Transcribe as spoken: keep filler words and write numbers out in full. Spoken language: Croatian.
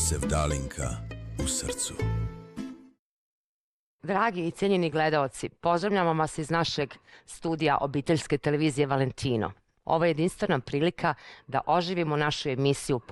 Sevdalinka u srcu. Dragi i cijenjeni gledaoci, pozdravljamo vas iz našeg studija obiteljske televizije Valentino. Ovo je jedinstvena prilika da oživimo našu emisiju